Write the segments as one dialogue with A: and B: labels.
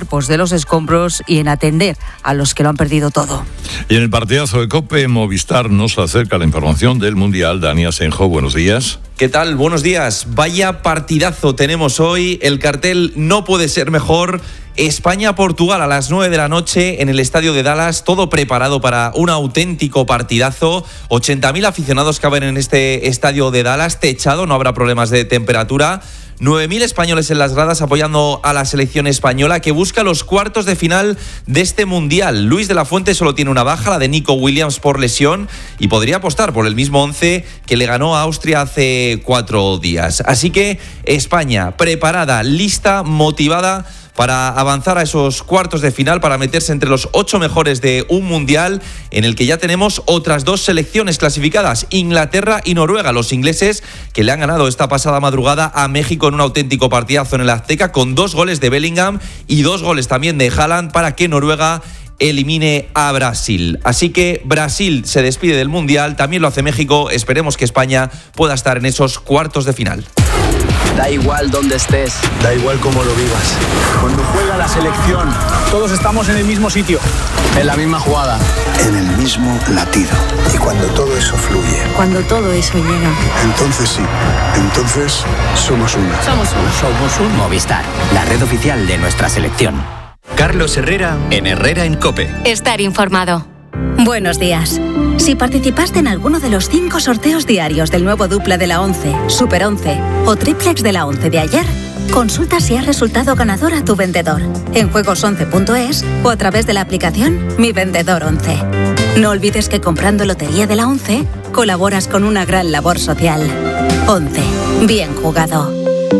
A: cuerpos de los escombros y en atender a los que lo han perdido todo.
B: Y en el partidazo de COPE, Movistar nos acerca la información del Mundial. Dani Asenjo, buenos días.
C: ¿Qué tal? Buenos días. Vaya partidazo tenemos hoy. El cartel no puede ser mejor. España-Portugal a las 9 de la noche en el estadio de Dallas, todo preparado para un auténtico partidazo. 80.000 aficionados caben en este estadio de Dallas, techado, no habrá problemas de temperatura. 9.000 españoles en las gradas apoyando a la selección española que busca los cuartos de final de este Mundial. Luis de la Fuente solo tiene una baja, la de Nico Williams por lesión, y podría apostar por el mismo 11 que le ganó a Austria hace 4 días. Así que España preparada, lista, motivada para avanzar a esos cuartos de final, para meterse entre los 8 mejores de un Mundial en el que ya tenemos otras 2 selecciones clasificadas, Inglaterra y Noruega. Los ingleses que le han ganado esta pasada madrugada a México en un auténtico partidazo en el Azteca, con 2 goles de Bellingham y 2 goles también de Haaland, para que Noruega elimine a Brasil. Así que Brasil se despide del Mundial, también lo hace México. Esperemos que España pueda estar en esos cuartos de final.
D: Da igual dónde estés,
E: da igual cómo lo vivas.
F: Cuando juega la selección, todos estamos en el mismo sitio,
D: en la misma jugada,
E: en el mismo latido. Y cuando todo eso fluye,
A: cuando todo eso llega,
E: entonces sí, entonces somos uno.
G: Somos un Movistar, la red oficial de nuestra selección.
H: Carlos Herrera en Herrera en COPE.
I: Estar informado.
J: Buenos días. Si participaste en alguno de los 5 sorteos diarios del nuevo dupla de la 11, Super 11 o triplex de la 11 de ayer, consulta si has resultado ganador a tu vendedor en juegos11.es o a través de la aplicación Mi Vendedor 11. No olvides que comprando Lotería de la 11 colaboras con una gran labor social. 11. Bien jugado.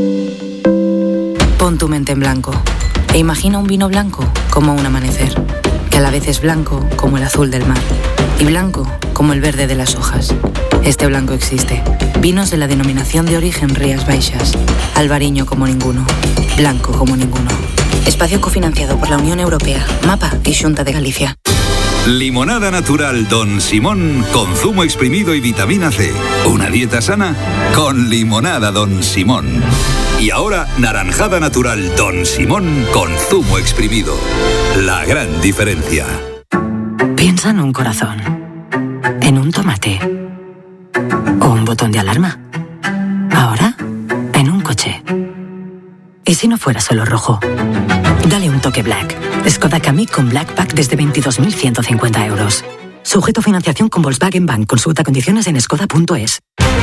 K: Pon tu mente en blanco e imagina un vino blanco como un amanecer, que a la vez es blanco como el azul del mar y blanco como el verde de las hojas. Este blanco existe. Vinos de la denominación de origen Rías Baixas. Albariño como ninguno. Blanco como ninguno. Espacio cofinanciado por la Unión Europea, MAPA y Xunta de Galicia.
L: Limonada natural Don Simón con zumo exprimido y vitamina C. Una dieta sana con limonada Don Simón. Y ahora, naranjada natural Don Simón con zumo exprimido. La gran diferencia.
K: Piensa en un corazón, en un tomate o un botón de alarma. Ahora, en un coche. ¿Y si no fuera solo rojo? Dale un toque Black. Skoda Kamiq con Black Pack desde 22.150 euros. Sujeto a financiación con Volkswagen Bank. Consulta condiciones en skoda.es.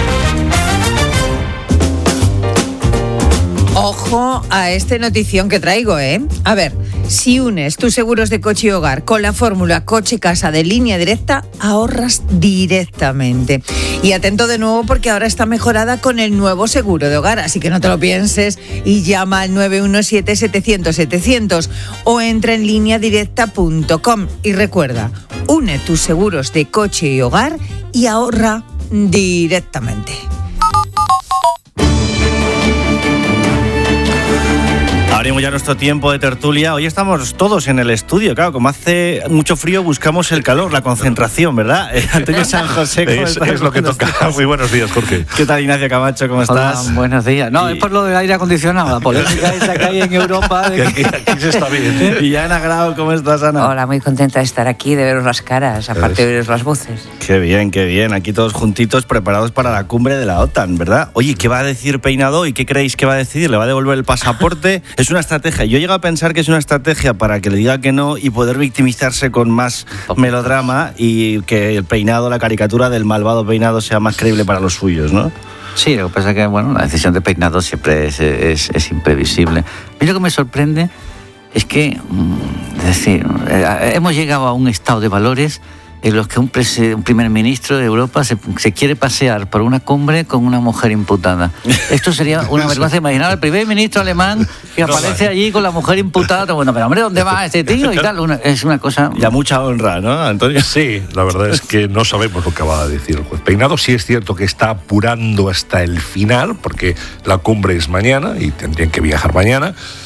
M: Ojo a este notición que traigo, ¿eh? A ver, si unes tus seguros de coche y hogar con la fórmula coche-casa de Línea Directa, ahorras directamente. Y atento de nuevo porque ahora está mejorada con el nuevo seguro de hogar, así que no te lo pienses y llama al 917-700-700 o entra en lineadirecta.com. Y recuerda, une tus seguros de coche y hogar y ahorra directamente.
N: Abrimos ya nuestro tiempo de tertulia. Hoy estamos todos en el estudio. Claro, como hace mucho frío, buscamos el calor, la concentración, ¿verdad? Antonio San José, ¿cómo estás?
O: Es lo que toca. Muy buenos días, Jorge.
N: ¿Qué tal, Ignacio Camacho? ¿Cómo estás?
P: Hola, buenos días. No, es por lo del aire acondicionado, la polémica esa que hay en Europa.
O: Aquí se está bien.
N: Y Ana Grau, ¿cómo estás, Ana?
A: Hola, muy contenta de estar aquí, de veros las caras, aparte de veros las voces.
N: Qué bien, qué bien. Aquí todos juntitos, preparados para la cumbre de la OTAN, ¿verdad? Oye, ¿qué va a decir Peinado y qué creéis que va a decidir? ¿Le va a devolver el pasaporte? Es una estrategia. Yo llego a pensar que es una estrategia para que le diga que no y poder victimizarse con más melodrama y que el Peinado, la caricatura del malvado Peinado sea más creíble para los suyos, ¿no?
P: Sí, lo que pasa es que, bueno, la decisión de Peinado siempre es imprevisible. A mí lo que me sorprende es que, hemos llegado a un estado de valores en los que un primer ministro de Europa se quiere pasear por una cumbre con una mujer imputada. Esto sería una vergüenza. Imaginar al primer ministro alemán que aparece allí con la mujer imputada. Bueno, pero hombre, ¿dónde va este tío? Y tal. Es una cosa...
N: Ya mucha honra, ¿no, Antonio?
O: Sí, la verdad es que no sabemos lo que va a decir el juez Peinado. Sí es cierto que está apurando hasta el final, porque la cumbre es mañana y tendrían que viajar mañana.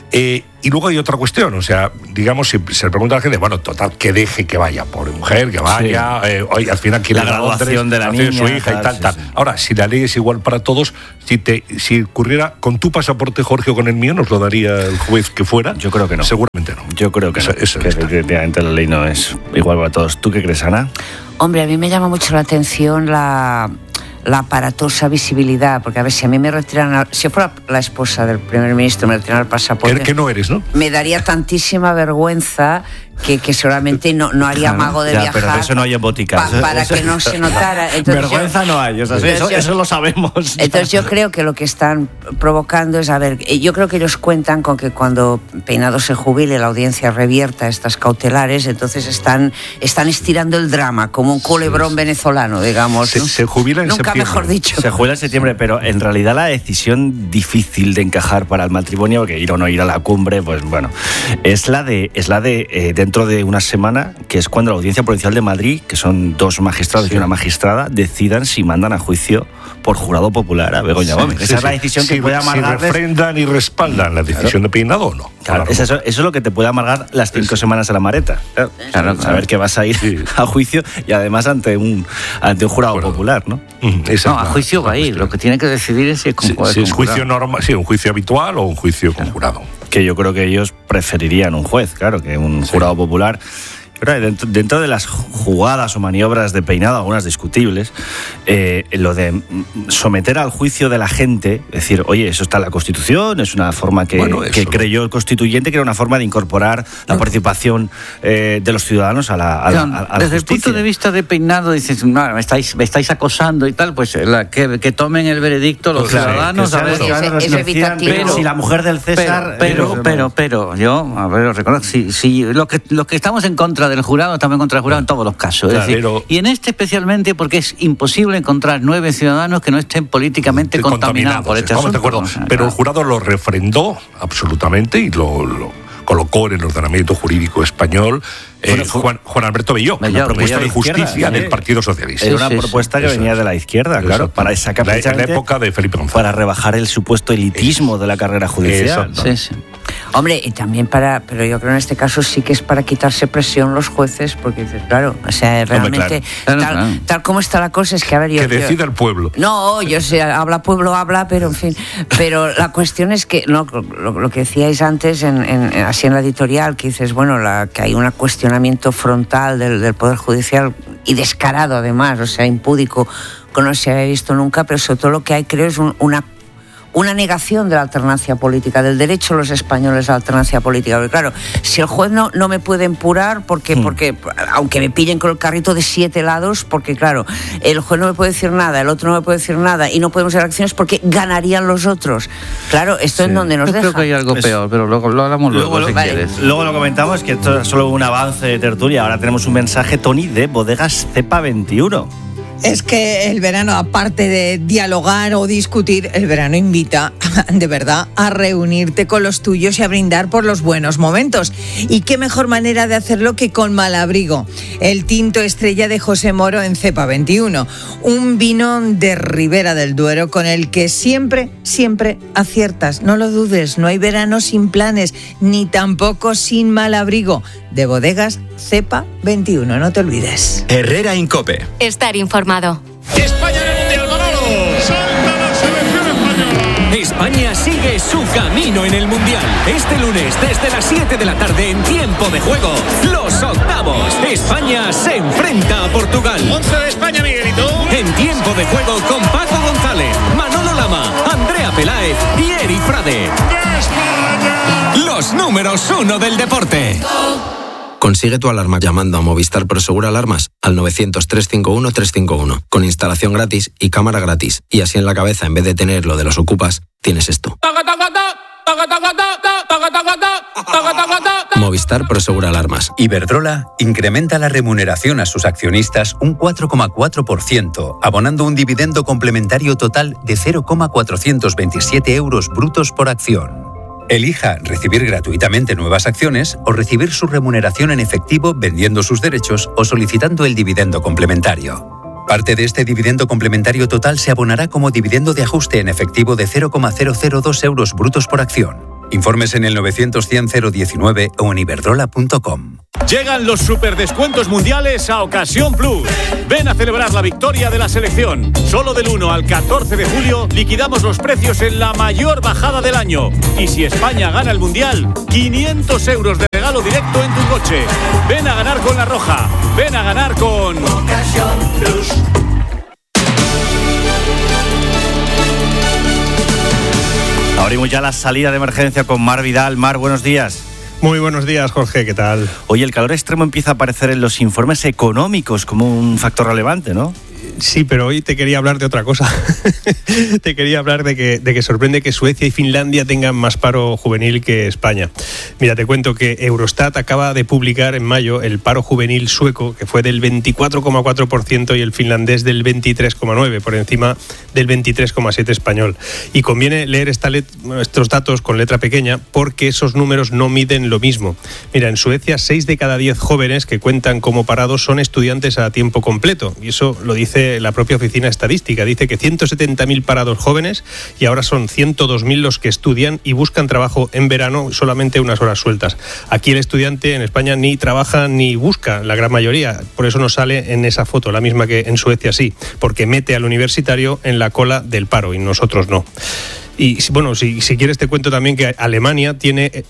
O: Y luego hay otra cuestión, o sea, digamos, si se le pregunta a la gente, bueno, total, que deje que vaya, pobre mujer, que vaya, al final quiere
N: la graduación de la niña,
O: su hija y tal.
N: Sí.
O: Ahora, si la ley es igual para todos, si ocurriera con tu pasaporte, Jorge, o con el mío, ¿nos lo daría el juez que fuera?
N: Yo creo que no.
O: Seguramente no.
N: Yo creo que no. Que efectivamente la ley no es igual para todos. ¿Tú qué crees, Ana?
A: Hombre, a mí me llama mucho la atención la aparatosa visibilidad, porque a ver, si a mí me retiran, si yo fuera la esposa del primer ministro, me retiran el pasaporte,
O: que no eres, ¿no?
A: Me daría tantísima vergüenza que seguramente no haría mago de viajar.
N: Pero de eso no hay en boticas.
A: Para que no se notara. Entonces
N: vergüenza no hay, o sea, eso lo sabemos.
A: Entonces yo creo que lo que están provocando es, a ver, yo creo que ellos cuentan con que cuando Peinado se jubile, la audiencia revierta estas cautelares, entonces están estirando el drama, como un culebrón venezolano, digamos. ¿No?
O: Se jubila en
A: Nunca
O: septiembre.
A: Mejor dicho.
N: Se jubila en septiembre, pero en realidad la decisión difícil de encajar para el matrimonio, que ir o no ir a la cumbre, pues bueno, es la de dentro de una semana, que es cuando la Audiencia Provincial de Madrid, que son 2 magistrados y una magistrada, decidan si mandan a juicio por jurado popular a Begoña Gómez. Esa es la decisión que puede amargarles.
O: Si refrendan y respaldan la decisión de Peinado o no.
N: Claro, eso es lo que te puede amargar las 5 semanas a la mareta. Claro. Saber que vas a ir a juicio y además ante un jurado popular, ¿no?
P: No, a juicio va a ir. Lo que tiene que decidir es si es con juez.
O: Si es juicio normal, un juicio habitual o un juicio con jurado.
N: Que yo creo que ellos preferirían un juez, claro, que un jurado popular. Pero dentro de las jugadas o maniobras de Peinado, algunas discutibles, lo de someter al juicio de la gente, decir, oye, eso está en la Constitución, es una forma que creyó el constituyente, que era una forma de incorporar la participación de los ciudadanos a la justicia.
P: Desde el punto de vista de Peinado, dices, no, me estáis acosando y tal, pues que tomen el veredicto los ciudadanos. A ver,
N: pero si la mujer del César...
P: Pero yo, a ver, os recuerdo, si lo que estamos en contra del jurado, estamos en contra del jurado en todos los casos. Es decir, y en este especialmente porque es imposible encontrar 9 ciudadanos que no estén políticamente contaminados por este asunto.
O: Pero el jurado lo refrendó absolutamente y lo colocó en el ordenamiento jurídico español Juan Alberto Belló, la propuesta de justicia del Partido Socialista.
N: Era una propuesta que venía de la izquierda, claro, para sacar
O: en la época de Felipe González.
N: Para rebajar el supuesto elitismo de la carrera judicial.
A: Hombre, y también pero yo creo en este caso sí que es para quitarse presión los jueces, porque dices, claro, o sea, realmente tal como está la cosa es que, a ver,
O: que decida el pueblo.
A: No, yo sé, pueblo habla, pero en fin, pero la cuestión es que lo que decíais antes así en la editorial, que dices, bueno, que hay un cuestionamiento frontal del Poder Judicial y descarado además, o sea, impúdico, que no se había visto nunca, pero sobre todo lo que hay, creo, es una negación de la alternancia política, del derecho de los españoles a la alternancia política. Porque claro, si el juez no me puede empurar, porque aunque me pillen con el carrito de 7 lados, porque claro, el juez no me puede decir nada, el otro no me puede decir nada, y no podemos hacer acciones porque ganarían los otros. Claro, esto es donde nos deja.
P: Creo que hay algo peor, pero luego lo hablamos luego si quieres.
N: Luego lo comentamos, que esto es solo un avance de tertulia. Ahora tenemos un mensaje, Tony, de Bodegas Cepa 21.
M: Es que el verano, aparte de dialogar o discutir, el verano invita, de verdad, a reunirte con los tuyos y a brindar por los buenos momentos. Y qué mejor manera de hacerlo que con Malabrigo, el tinto estrella de José Moro en Cepa 21. Un vino de Ribera del Duero con el que siempre aciertas. No lo dudes, no hay verano sin planes, ni tampoco sin Malabrigo. De Bodegas Cepa 21, no te olvides.
H: Herrera en COPE.
I: Estar informado.
Q: España en el Mundial, Manolo. Salta la selección española.
R: España sigue su camino en el Mundial. Este lunes, desde las 7 de la tarde, en tiempo de juego, los octavos. España se enfrenta a Portugal.
Q: 11 de España, Miguelito.
R: En tiempo de juego con Paco González, Manolo Lama, Andrea Peláez y Eri Frade.
Q: ¡España!
R: Los números 1 del deporte.
S: Consigue tu alarma llamando a Movistar Prosegur Alarmas al 900-351-351, con instalación gratis y cámara gratis. Y así en la cabeza, en vez de tener lo de los ocupas, tienes esto. Movistar Prosegur Alarmas.
H: Iberdrola incrementa la remuneración a sus accionistas un 4,4%, abonando un dividendo complementario total de 0,427 euros brutos por acción. Elija recibir gratuitamente nuevas acciones o recibir su remuneración en efectivo vendiendo sus derechos o solicitando el dividendo complementario. Parte de este dividendo complementario total se abonará como dividendo de ajuste en efectivo de 0,002 euros brutos por acción. Informes en el 900-100-019 o en iberdrola.com.
I: Llegan los superdescuentos mundiales a Ocasión Plus. Ven a celebrar la victoria de la selección. Solo del 1 al 14 de julio liquidamos los precios en la mayor bajada del año. Y si España gana el mundial, 500 euros de regalo directo en tu coche. Ven a ganar con La Roja. Ven a ganar con Ocasión Plus.
N: Abrimos ya la salida de emergencia con Mar Vidal. Mar, buenos días.
T: Muy buenos días, Jorge, ¿qué tal?
N: Oye, el calor extremo empieza a aparecer en los informes económicos como un factor relevante, ¿no?
T: Sí, pero hoy te quería hablar de otra cosa. Te quería hablar de que sorprende que Suecia y Finlandia tengan más paro juvenil que España. Mira, te cuento que Eurostat acaba de publicar en mayo el paro juvenil sueco, que fue del 24,4%, y el finlandés del 23,9%, por encima del 23,7% español. Y conviene leer estos datos con letra pequeña porque esos números no miden lo mismo. Mira, en Suecia 6 de cada 10 jóvenes que cuentan como parados son estudiantes a tiempo completo, y eso lo dice la propia oficina estadística. Dice que 170.000 parados jóvenes, y ahora son 102.000 los que estudian y buscan trabajo en verano solamente unas horas sueltas. Aquí el estudiante en España ni trabaja ni busca, la gran mayoría. Por eso no sale en esa foto, la misma que en Suecia sí, porque mete al universitario en la cola del paro y nosotros no. Y bueno, si quieres te cuento también que Alemania tiene...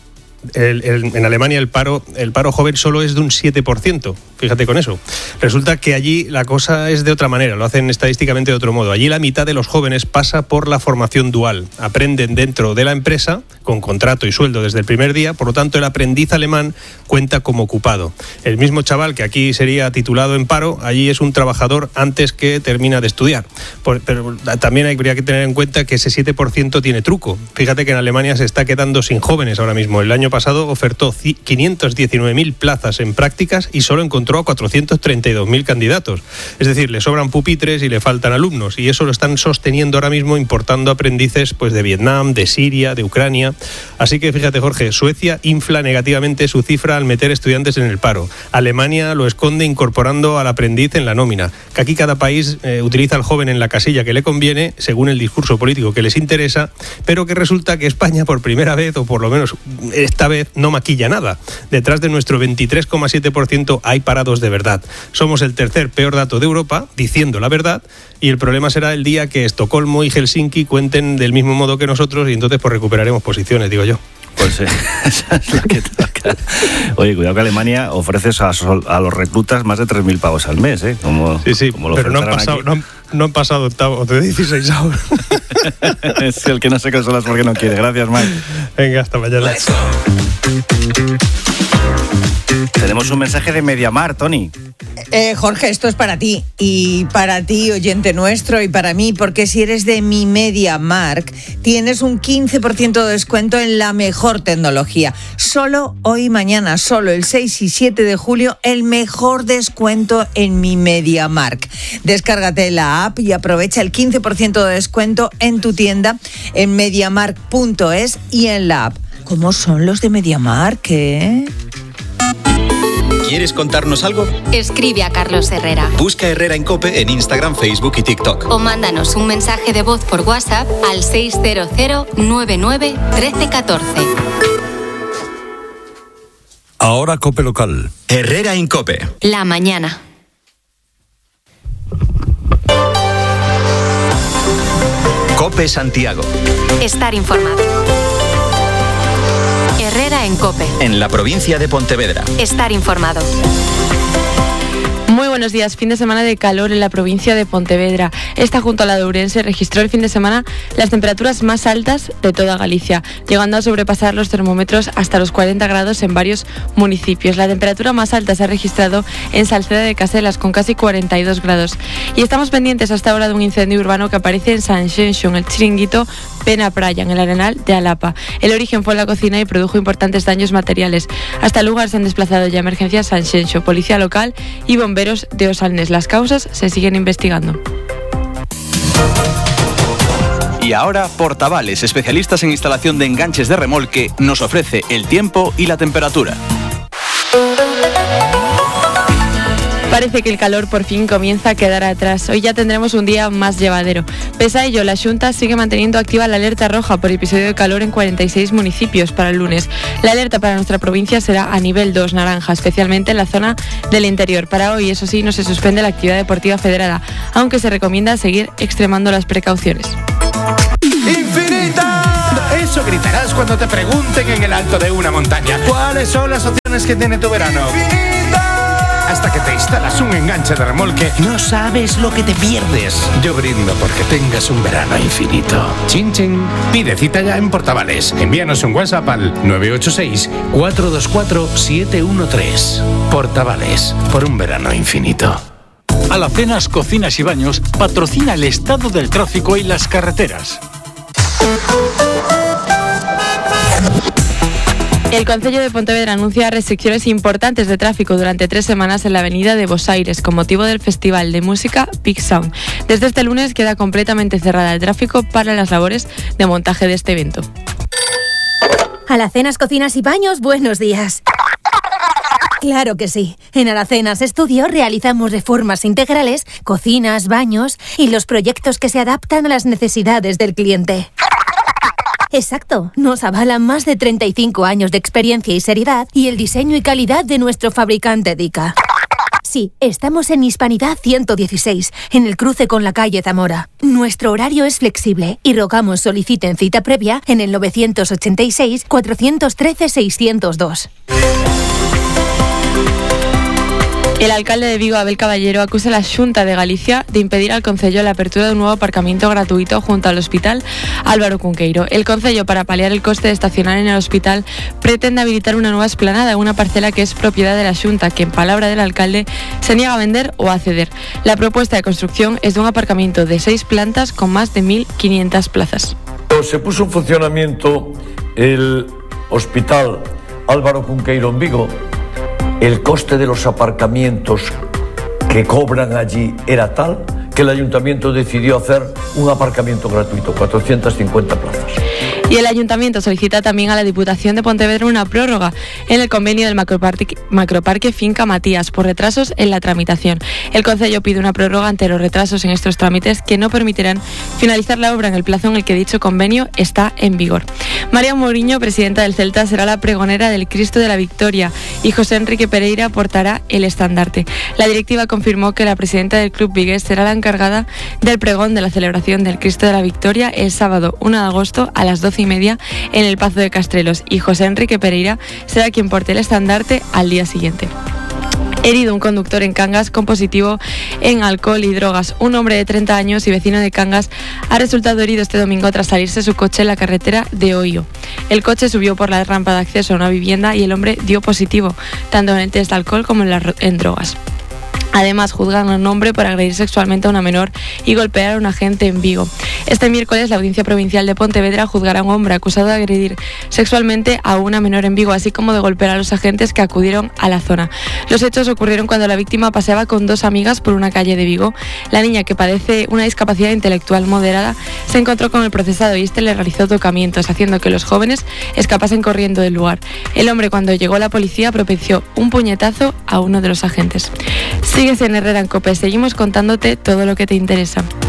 T: En Alemania el paro joven solo es de un 7%, fíjate con eso. Resulta que allí la cosa es de otra manera, lo hacen estadísticamente de otro modo. Allí la mitad de los jóvenes pasa por la formación dual, aprenden dentro de la empresa con contrato y sueldo desde el primer día, por lo tanto el aprendiz alemán cuenta como ocupado. El mismo chaval que aquí sería titulado en paro, allí es un trabajador antes que termina de estudiar. Pero también habría que tener en cuenta que ese 7% tiene truco. Fíjate que en Alemania se está quedando sin jóvenes ahora mismo. El año pasado ofertó 519.000 plazas en prácticas y solo encontró a 432.000 candidatos. Es decir, le sobran pupitres y le faltan alumnos, y eso lo están sosteniendo ahora mismo importando aprendices pues de Vietnam, de Siria, de Ucrania. Así que fíjate, Jorge, Suecia infla negativamente su cifra al meter estudiantes en el paro. Alemania lo esconde incorporando al aprendiz en la nómina. Que aquí cada país utiliza al joven en la casilla que le conviene, según el discurso político que les interesa, pero que resulta que España por primera vez, o por lo menos esta vez, no maquilla nada. Detrás de nuestro 23,7% hay parados de verdad. Somos el tercer peor dato de Europa, diciendo la verdad, y el problema será el día que Estocolmo y Helsinki cuenten del mismo modo que nosotros, y entonces pues recuperaremos posiciones, digo yo.
N: Pues esa es la que toca. Oye, cuidado que Alemania ofrece a los reclutas más de 3.000 pavos al mes, ¿eh?
T: Sí,
N: como lo
T: pero no han pasado octavos de 16 ahora.
N: Es el que no se consola porque no quiere. Gracias, Mike.
T: Venga, hasta mañana.
N: Tenemos un mensaje de Mediamar, Tony.
M: Jorge, esto es para ti, y para ti, oyente nuestro, y para mí, porque si eres de Mi MediaMarkt, tienes un 15% de descuento en la mejor tecnología. Solo hoy y mañana, solo el 6 y 7 de julio, el mejor descuento en Mi MediaMarkt. Descárgate la app y aprovecha el 15% de descuento en tu tienda, en MediaMarkt.es y en la app. ¿Cómo son los de MediaMarkt, eh?
U: ¿Quieres contarnos algo?
V: Escribe a Carlos Herrera.
U: Busca Herrera en COPE en Instagram, Facebook y TikTok.
V: O mándanos un mensaje de voz por WhatsApp al 600-99-1314.
B: Ahora COPE local.
U: Herrera en COPE.
V: La mañana.
U: COPE Santiago.
V: Estar informado. Herrera en COPE.
U: En la provincia de Pontevedra.
V: Estar informado.
W: Muy buenos días. Fin de semana de calor en la provincia de Pontevedra. Esta, junto a la de Ourense, registró el fin de semana las temperaturas más altas de toda Galicia, llegando a sobrepasar los termómetros hasta los 40 grados en varios municipios. La temperatura más alta se ha registrado en Salceda de Caselas, con casi 42 grados. Y estamos pendientes hasta ahora de un incendio urbano que aparece en Sanxenxo, en el chiringuito Pena Praia, en el Arenal de Alapa. El origen fue en la cocina y produjo importantes daños materiales. Hasta el lugar se han desplazado ya emergencias Sanxenxo, policía local y bomberos de Osalnes. Las causas se siguen investigando.
U: Y ahora, Portavales, especialistas en instalación de enganches de remolque, nos ofrece el tiempo y la temperatura.
W: Parece que el calor por fin comienza a quedar atrás. Hoy ya tendremos un día más llevadero. Pese a ello, la Xunta sigue manteniendo activa la alerta roja por episodio de calor en 46 municipios para el lunes. La alerta para nuestra provincia será a nivel 2 naranja, especialmente en la zona del interior. Para hoy, eso sí, no se suspende la actividad deportiva federada, aunque se recomienda seguir extremando las precauciones.
C: ¡Infinita! Eso gritarás cuando te pregunten en el alto de una montaña. ¿Cuáles son las opciones que tiene tu verano? Hasta que te instalas un enganche de remolque, no sabes lo que te pierdes. Yo brindo porque tengas un verano infinito. Chin chin. Pide cita ya en Portavales. Envíanos un WhatsApp al 986-424-713. Portavales, por un verano infinito.
D: Alacenas Cocinas y Baños patrocina el estado del tráfico y las carreteras.
W: El Concello de Pontevedra anuncia restricciones importantes de tráfico durante 3 semanas en la avenida de Bos Aires con motivo del Festival de Música Big Sound. Desde este lunes queda completamente cerrada el tráfico para las labores de montaje de este evento.
F: Alacenas Cocinas y Baños, buenos días. Claro que sí. En Alacenas Estudio realizamos reformas integrales, cocinas, baños y los proyectos que se adaptan a las necesidades del cliente. Exacto, nos avalan más de 35 años de experiencia y seriedad y el diseño y calidad de nuestro fabricante Dica. Sí, estamos en Hispanidad 116, en el cruce con la calle Zamora. Nuestro horario es flexible y rogamos soliciten cita previa en el 986 413 602.
W: El alcalde de Vigo, Abel Caballero, acusa a la Xunta de Galicia de impedir al Concello la apertura de un nuevo aparcamiento gratuito junto al Hospital Álvaro Cunqueiro. El Concello, para paliar el coste de estacionar en el hospital, pretende habilitar una nueva esplanada, una parcela que es propiedad de la Xunta, que en palabra del alcalde se niega a vender o a ceder. La propuesta de construcción es de un aparcamiento de 6 plantas con más de 1.500 plazas.
X: Se puso en funcionamiento el Hospital Álvaro Cunqueiro en Vigo. El coste de los aparcamientos que cobran allí era tal que el ayuntamiento decidió hacer un aparcamiento gratuito, 450 plazas.
W: Y el ayuntamiento solicita también a la Diputación de Pontevedra una prórroga en el convenio del macroparque Finca Matías por retrasos en la tramitación. El Concello pide una prórroga ante los retrasos en estos trámites que no permitirán finalizar la obra en el plazo en el que dicho convenio está en vigor. María Mourinho, presidenta del Celta, será la pregonera del Cristo de la Victoria y José Enrique Pereira portará el estandarte. La directiva confirmó que la presidenta del club vigués será la encargada del pregón de la celebración del Cristo de la Victoria el sábado 1 de agosto a las 12:30 en el Pazo de Castrelos, y José Enrique Pereira será quien porte el estandarte al día siguiente. Herido un conductor en Cangas con positivo en alcohol y drogas. Un hombre de 30 años y vecino de Cangas ha resultado herido este domingo tras salirse su coche en la carretera de Oio. El coche subió por la rampa de acceso a una vivienda y el hombre dio positivo, tanto en el test de alcohol como en drogas. Además, juzgan a un hombre por agredir sexualmente a una menor y golpear a un agente en Vigo. Este miércoles, la Audiencia Provincial de Pontevedra juzgará a un hombre acusado de agredir sexualmente a una menor en Vigo, así como de golpear a los agentes que acudieron a la zona. Los hechos ocurrieron cuando la víctima paseaba con 2 amigas por una calle de Vigo. La niña, que padece una discapacidad intelectual moderada, se encontró con el procesado y este le realizó tocamientos, haciendo que los jóvenes escapasen corriendo del lugar. El hombre, cuando llegó la policía, propició un puñetazo a uno de los agentes. Sigues en Herrera en COPE, seguimos contándote todo lo que te interesa.